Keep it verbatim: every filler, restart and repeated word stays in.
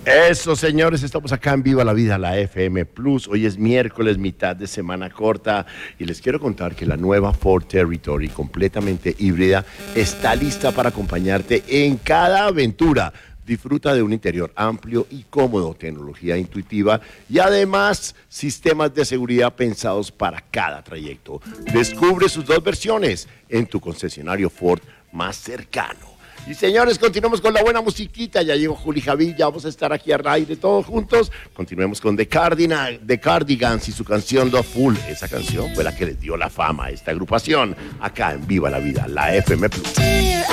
Eso, señores, estamos acá en Viva la Vida, la F M Plus. Hoy es miércoles, mitad de semana corta, y les quiero contar que la nueva Ford Territory, completamente híbrida, está lista para acompañarte en cada aventura. Disfruta de un interior amplio y cómodo, tecnología intuitiva y además sistemas de seguridad pensados para cada trayecto. Descubre sus dos versiones en tu concesionario Ford más cercano. Y señores, continuamos con la buena musiquita. Ya llegó Juli Javi, ya vamos a estar aquí al aire todos juntos. Continuemos con The, Cardina, The Cardigans y su canción Love Full. Esa canción fue la que les dio la fama a esta agrupación acá en Viva la Vida, la F M Plus.